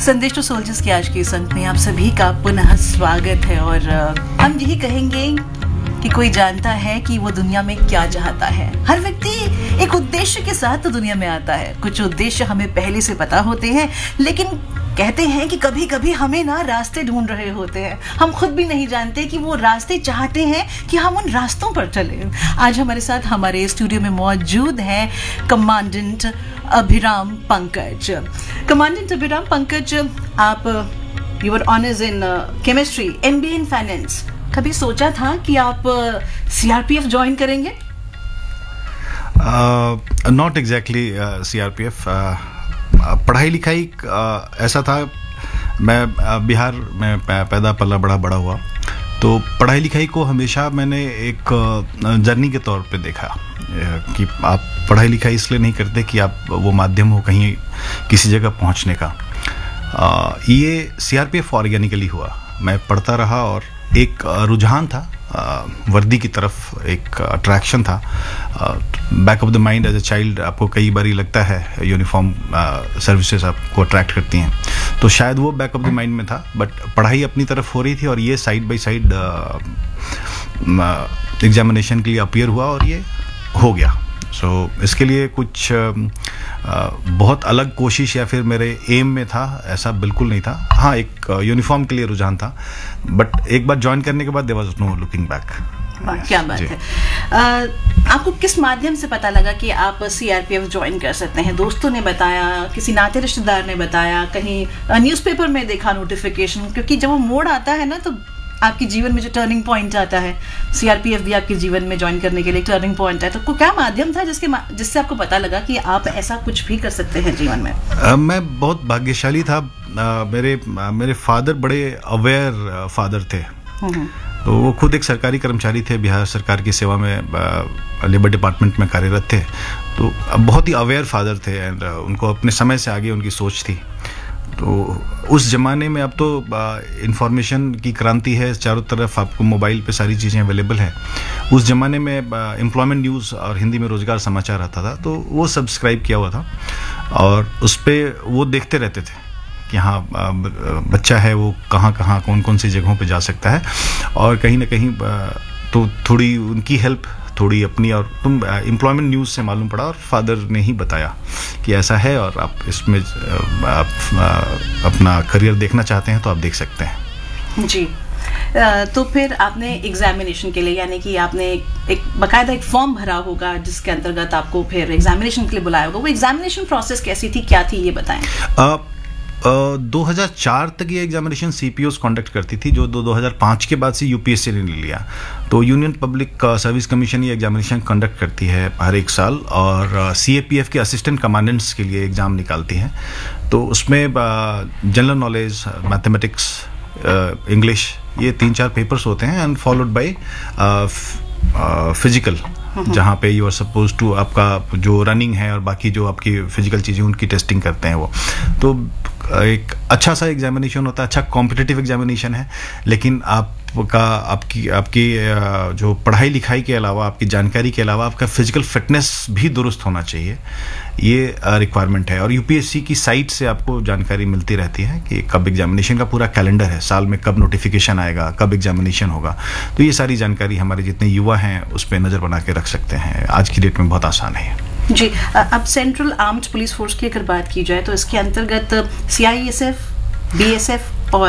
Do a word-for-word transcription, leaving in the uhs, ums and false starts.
संदेश to soldiers के आज के इस अंक में आप सभी का पुनः स्वागत है और हम यही कहेंगे कि कोई जानता है कि वो दुनिया में क्या चाहता है। हर व्यक्ति एक उद्देश्य के साथ तो दुनिया में आता है। कुछ उद्देश्य हमें पहले से पता होते हैं, लेकिन कहते हैं कि कभी कभी हमें ना रास्ते ढूंढ रहे होते हैं। हम खुद भी नहीं जानते कि वो रास्ते चाहते हैं कि हम उन रास्तों पर चलें। आज हमारे साथ हमारे स्टूडियो में मौजूद है कमांडेंट अभिराम पंकज। कमांडेंट अभिराम पंकज, आप your honours in chemistry, MBA in finance. कभी सोचा था कि आप सीआरपीएफ ज्वाइन करेंगे? Not exactly CRPF. पढ़ाई लिखाई uh, ऐसा था, मैं uh, बिहार में पैदा पला बड़ा बड़ा हुआ, तो पढ़ाई लिखाई को हमेशा मैंने एक जर्नी uh, के तौर पे देखा uh, कि आप पढ़ाई लिखाई इसलिए नहीं करते कि आप वो माध्यम हो कहीं किसी जगह पहुंचने का। uh, ये सीआरपीएफ ऑर्गेनिकली हुआ। मैं पढ़ता रहा और एक रुझान था वर्दी की तरफ, एक अट्रैक्शन था। Back of the mind as a child आपको कई बार लगता है यूनिफॉर्म सर्विसेज आपको अट्रैक्ट करती हैं, तो शायद वो बैक ऑफ द माइंड में था। बट पढ़ाई अपनी तरफ हो रही थी और ये साइड बाय साइड एग्जामिनेशन के लिए अपीयर हुआ और ये हो गया। सो so, इसके लिए कुछ आ, बहुत अलग कोशिश या फिर मेरे एम में था ऐसा बिल्कुल नहीं था। हाँ, एक यूनिफॉर्म के लिए रुझान था, बट एक बार ज्वाइन करने के बाद there was no looking back. क्या बात है। आ, आपको किस माध्यम से पता लगा कि आप सीआरपीएफ ज्वाइन कर सकते हैं? दोस्तों ने बताया, किसी नाते रिश्तेदार ने बताया, कहीं न्यूज़पेपर में देखा नोटिफिकेशन? क्योंकि जब वो मोड़ आता है ना, तो आपके जीवन में जो टर्निंग पॉइंट आता है, सीआरपीएफ भी आपके जीवन में ज्वाइन करने के लिए एक टर्निंग पॉइंट है, तो को क्या माध्यम था जिसके जिससे आपको पता लगा कि आप ऐसा कुछ भी कर सकते हैं जीवन में? uh, मैं बहुत भाग्यशाली था। uh, मेरे uh, मेरे फादर बड़े अवेयर फादर थे। तो वो खुद एक सरकारी कर्मचारी थे, बिहार सरकार की सेवा में लेबर डिपार्टमेंट में कार्यरत थे। तो बहुत ही अवेयर फादर थे एंड uh, उनको अपने समय से आगे उनकी सोच थी। तो उस ज़माने में, अब तो इंफॉर्मेशन की क्रांति है, चारों तरफ आपको मोबाइल पे सारी चीज़ें अवेलेबल हैं। उस ज़माने में एम्प्लॉयमेंट न्यूज़ और हिंदी में रोज़गार समाचार आता था, तो वो सब्सक्राइब किया हुआ था और उस पर वो देखते रहते थे कि हाँ बच्चा है वो कहाँ कहाँ कौन कौन सी जगहों पे जा सकता है। और कहीं ना कहीं तो थोड़ी उनकी हेल्प, थोड़ी अपनी, और तुम एम्प्लॉयमेंट न्यूज़ से मालूम पड़ा और फादर ने ही बताया कि ऐसा है और आप इसमें आप अपना करियर देखना चाहते हैं तो आप देख सकते हैं। जी, तो फिर आपने एग्जामिनेशन के लिए, यानी कि आपने एक बाकायदा एक फॉर्म भरा होगा जिसके अंतर्गत आपको फिर एग्जामिनेशन के लिए बुलाया होगा। वो एग्जामिनेशन प्रोसेस कैसी थी, क्या थी, ये बताएं। आ, दो हज़ार चार तक ये एग्जामिनेशन सीपीओस कंडक्ट करती थी, जो दो हज़ार पाँच के बाद से यूपीएससी ने ले लिया। तो यूनियन पब्लिक सर्विस कमीशन ये एग्जामिनेशन कंडक्ट करती है हर एक साल और सीएपीएफ के असिस्टेंट कमांडेंट्स के लिए एग्ज़ाम निकालती है। तो उसमें जनरल नॉलेज, मैथमेटिक्स, इंग्लिश, ये तीन चार पेपर्स होते हैं एंड फॉलोड बाय फिजिकल, जहाँ पे यू आर सपोज टू आपका जो रनिंग है और बाकी जो आपकी फिजिकल चीज़ें उनकी टेस्टिंग करते हैं वो। तो एक अच्छा सा एग्जामिनेशन होता है, अच्छा कॉम्पिटिटिव एग्जामिनेशन है। लेकिन आपका आपकी आपकी जो पढ़ाई लिखाई के अलावा, आपकी जानकारी के अलावा आपका फिजिकल फिटनेस भी दुरुस्त होना चाहिए, ये रिक्वायरमेंट है। और यूपीएससी की साइट से आपको जानकारी मिलती रहती है कि कब एग्जामिनेशन का पूरा कैलेंडर है, साल में कब नोटिफिकेशन आएगा, कब एग्जामिनेशन होगा। तो ये सारी जानकारी हमारे जितने युवा हैं उस पर नज़र बना के रख सकते हैं। आज की डेट में बहुत आसान है जी। अब सेंट्रल आर्म्ड पुलिस फोर्स की अगर बात की जाए तो इसके अंतर्गत सीआईएसएफ, बीएसएफ